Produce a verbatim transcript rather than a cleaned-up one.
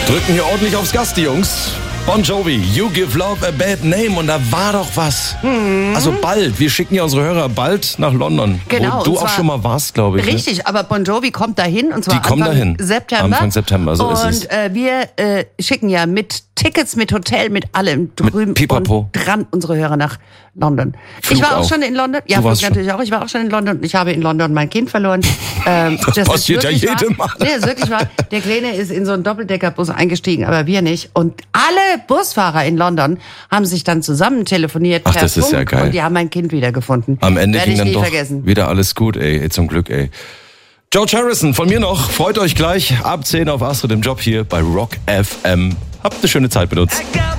Drücken hier ordentlich aufs Gas, die Jungs. Bon Jovi, You Give Love a Bad Name. Und da war doch was. Mhm. Also bald. Wir schicken ja unsere Hörer bald nach London. Genau. Wo du auch schon mal warst, glaube ich. Richtig, ne? Aber Bon Jovi kommt dahin. Und zwar Die kommen Anfang dahin. September. Anfang September, so ist es. Und äh, wir äh, schicken ja mit Tickets, mit Hotel, mit allem drüben Pipapo. und dran unsere Hörer nach London. Flug ich war auch, auch schon in London. Ja, Flug natürlich auch. Ich war auch schon in London und ich habe in London mein Kind verloren. Ähm, das, das passiert ja jedem Mal. Nee, ist wirklich wahr. Der Kleine ist in so einen Doppeldeckerbus eingestiegen, aber wir nicht. Und alle Busfahrer in London haben sich dann zusammen telefoniert. Ach, das ist ja geil. Und die haben mein Kind wiedergefunden. Am Ende Werde ging ich dann nie doch vergessen. wieder alles gut, ey. Zum Glück, ey. George Harrison, von mir noch. Freut euch gleich ab zehn auf Astrid im Job hier bei Rock F M. Habt eine schöne Zeit mit uns.